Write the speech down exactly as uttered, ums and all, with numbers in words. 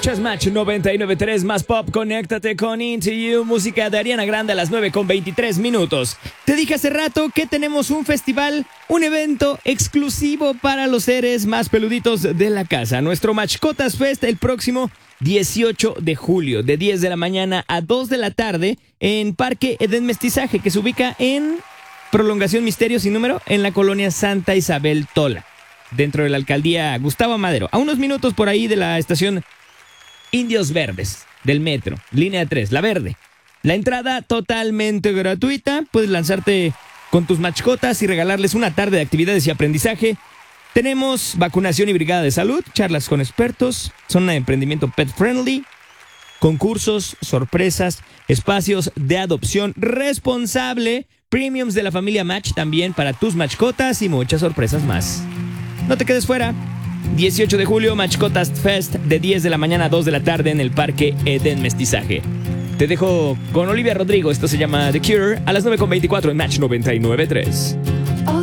Escuchas Match noventa y nueve punto tres más pop, conéctate con Into You, música de Ariana Grande a las nueve con veintitrés minutos. Te dije hace rato que tenemos un festival, un evento exclusivo para los seres más peluditos de la casa. Nuestro Mascotas Fest el próximo dieciocho de julio, de diez de la mañana a dos de la tarde, en Parque Edén Mestizaje, que se ubica en Prolongación Misterio sin número, en la colonia Santa Isabel Tola, dentro de la alcaldía Gustavo Madero, a unos minutos por ahí de la estación Indios Verdes del metro, línea tres, la verde. La entrada totalmente gratuita, puedes lanzarte con tus mascotas y regalarles una tarde de actividades y aprendizaje. Tenemos vacunación y brigada de salud, charlas con expertos, zona de emprendimiento pet friendly, concursos, sorpresas, espacios de adopción responsable, premiums de la familia Match también para tus mascotas y muchas sorpresas más. No te quedes fuera. dieciocho de julio, Mascotas Fest, de diez de la mañana a dos de la tarde en el Parque Edén Mestizaje. Te dejo con Olivia Rodrigo, esto se llama The Cure, a las nueve con veinticuatro en Match noventa y nueve punto tres.